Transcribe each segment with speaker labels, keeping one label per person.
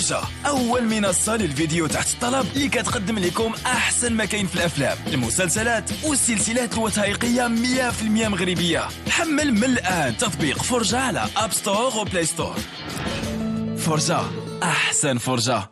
Speaker 1: فرجة، أول منصة للفيديو تحت الطلب اللي كتقدم لكم أحسن ما كاين في الأفلام، المسلسلات والسلسلات الوثائقية 100% مغربية. حمل من الآن تطبيق فرجة على أب ستور وبلاي ستور. فرجة، أحسن فرجة.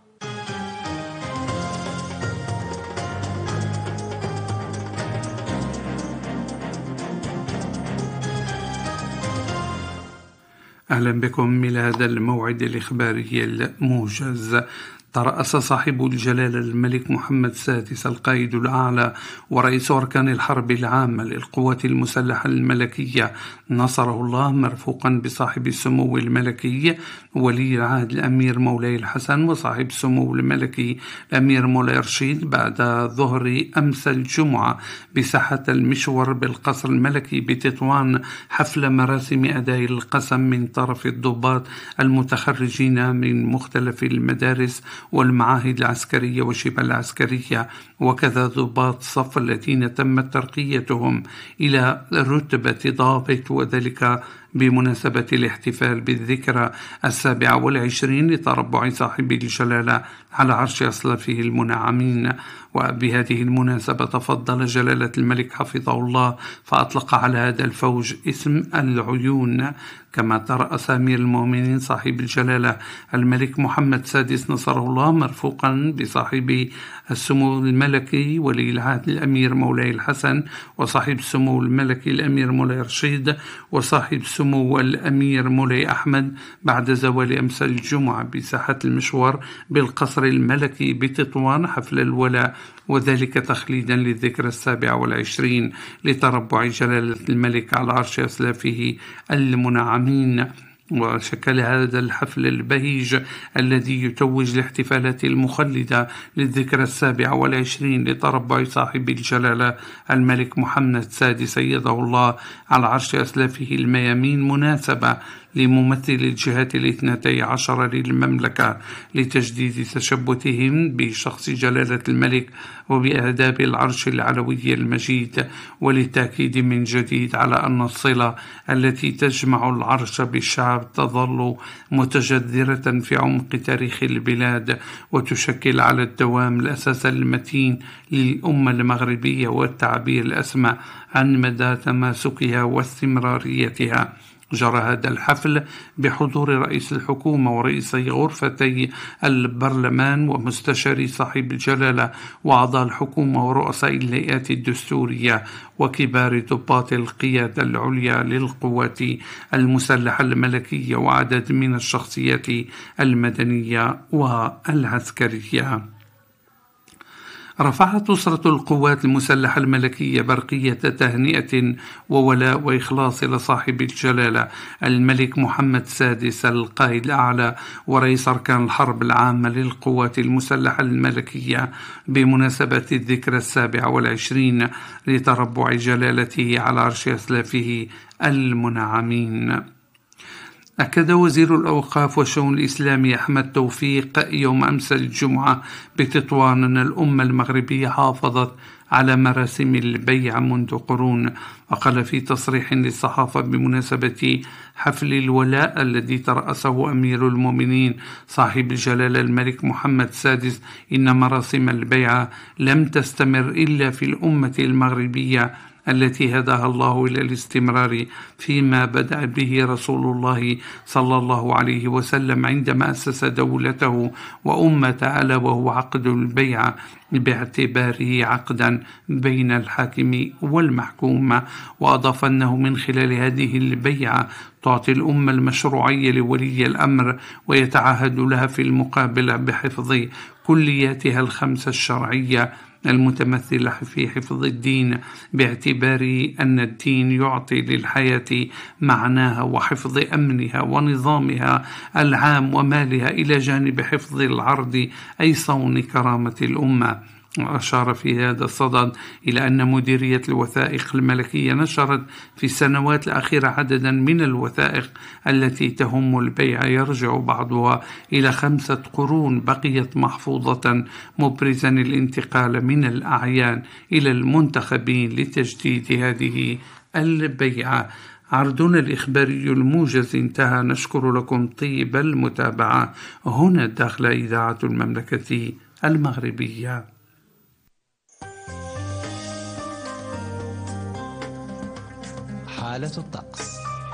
Speaker 2: أهلا بكم إلى هذا الموعد الإخباري الموجز. ترأس صاحب الجلالة الملك محمد السادس القائد الأعلى ورئيس أركان الحرب العامة للقوات المسلحة الملكية نصره الله مرفوقا بصاحب السمو الملكي ولي العهد الأمير مولاي الحسن وصاحب السمو الملكي الأمير مولاي رشيد بعد ظهر أمس الجمعة بساحة المشور بالقصر الملكي بتطوان حفل مراسم أداء القسم من طرف الضباط المتخرجين من مختلف المدارس والمعاهد العسكرية وشبه العسكرية، وكذا ضباط صف الذين تمت ترقيتهم إلى رتبة ضابط، وذلك بمناسبة الاحتفال بالذكرى 27 لتربع صاحب الجلالة على عرش أسلافه المنعمين. وبهذه المناسبة تفضل جلالة الملك حفظه الله فأطلق على هذا الفوج اسم العيون. كما ترأس أمير المؤمنين صاحب الجلالة الملك محمد السادس نصره الله مرفوقا بصاحب السمو الملكي ولي العهد الأمير مولاي الحسن وصاحب السمو الملكي الأمير مولاي رشيد وصاحب السمو الأمير مولاي أحمد بعد زوال أمس الجمعة بساحة المشور بالقصر الملكي بتطوان حفل الولاء، وذلك تخليدا للذكرى 27 لتربع جلالة الملك على عرش أسلافه المنعمين. وشكل هذا الحفل البهيج الذي يتوج الاحتفالات المخلدة للذكرى 27 لتربع صاحب الجلالة الملك محمد السادس سيده الله على عرش أسلافه الميامين مناسبة لممثل الجهات 12 للمملكة لتجديد تشبثهم بشخص جلالة الملك وبآداب العرش العلوي المجيد، وللتأكيد من جديد على أن الصلة التي تجمع العرش بالشعب تظل متجذرة في عمق تاريخ البلاد وتشكل على الدوام الأساس المتين للأمة المغربية والتعبير الأسمى عن مدى تماسكها واستمراريتها. جرى هذا الحفل بحضور رئيس الحكومة ورئيسي غرفتي البرلمان ومستشاري صاحب الجلالة وأعضاء الحكومة ورؤساء الهيئات الدستورية وكبار ضباط القيادة العليا للقوات المسلحة الملكية وعدد من الشخصيات المدنية والعسكرية. رفعت أسرة القوات المسلحة الملكية برقية تهنئة وولاء وإخلاص لصاحب الجلالة الملك محمد السادس القائد الأعلى ورئيس أركان الحرب العامة للقوات المسلحة الملكية بمناسبة الذكرى 27 لتربع جلالته على عرش أسلافه المنعمين. أكد وزير الأوقاف والشؤون الإسلامي أحمد توفيق يوم أمس الجمعة بتطوان أن الأمة المغربية حافظت على مراسم البيعة منذ قرون. وقال في تصريح للصحافة بمناسبة حفل الولاء الذي ترأسه أمير المؤمنين صاحب الجلالة الملك محمد السادس إن مراسم البيعة لم تستمر إلا في الأمة المغربية التي هداها الله إلى الاستمرار فيما بدأ به رسول الله صلى الله عليه وسلم عندما أسس دولته وأمة ألا وهو عقد البيعة باعتباره عقدا بين الحاكم والمحكوم. وأضاف أنه من خلال هذه البيعة تعطي الأمة المشروعية لولي الأمر ويتعهد لها في المقابل بحفظ كلياتها الخمسة الشرعية المتمثلة في حفظ الدين باعتبار أن الدين يعطي للحياة معناها وحفظ أمنها ونظامها العام ومالها إلى جانب حفظ العرض أي صون كرامة الأمة. وأشار في هذا الصدد إلى أن مديرية الوثائق الملكية نشرت في السنوات الأخيرة عددا من الوثائق التي تهم البيع يرجع بعضها إلى 5 قرون بقيت محفوظة، مبرزا الانتقال من الأعيان إلى المنتخبين لتجديد هذه البيعة. عرضنا الإخباري الموجز انتهى. نشكر لكم طيب المتابعة. هنا داخل إذاعة المملكة المغربية.
Speaker 1: حالة الطقس.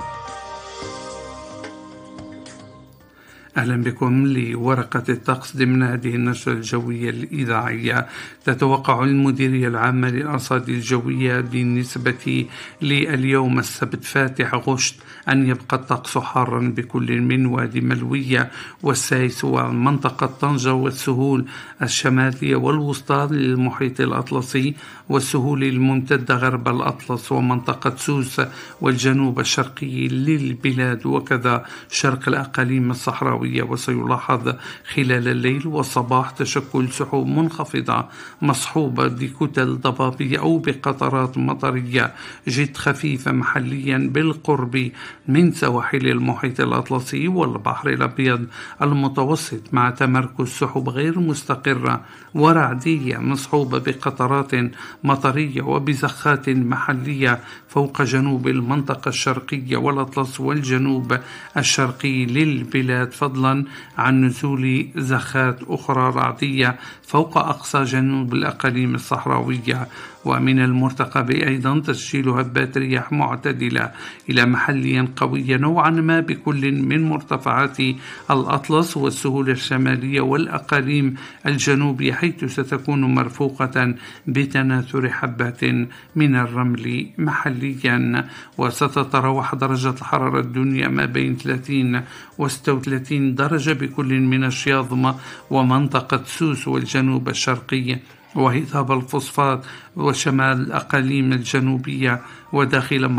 Speaker 2: أهلا بكم لورقة الطقس ضمن هذه النشرة الجوية الإذاعية. تتوقع المديرية العامة للأرصاد الجوية بالنسبة لليوم السبت فاتح غشت أن يبقى الطقس حارا بكل من وادي ملوية والسايس ومنطقة طنجة والسهول الشمالية والوسطى للمحيط الأطلسي والسهول الممتدة غرب الأطلس ومنطقة سوس والجنوب الشرقي للبلاد وكذا شرق الأقاليم الصحراوية. وسيلاحظ خلال الليل والصباح تشكل سحب منخفضة مصحوبة بكتل ضبابية أو بقطرات مطرية جد خفيفة محليا بالقرب من سواحل المحيط الأطلسي والبحر الأبيض المتوسط مع تمركز سحب غير مستقرة ورعدية مصحوبة بقطرات مطرية وبزخات محلية فوق جنوب المنطقة الشرقية والأطلس والجنوب الشرقي للبلاد فضلا عن نزول زخات أخرى رعدية فوق أقصى جنوب الأقاليم الصحراوية. ومن المرتقب أيضا تسجيل هبات رياح معتدلة إلى محليا قوية نوعا ما بكل من مرتفعات الأطلس والسهول الشمالية والأقاليم الجنوبية حيث ستكون مرفوقة بتناثر حبات من الرمل محليا. وستتراوح درجة الحرارة الدنيا ما بين 30 و 36 درجة بكل من الشياظمة ومنطقة سوس والجنوب الشرقي وهضاب الفوسفات وشمال الأقاليم الجنوبية وداخل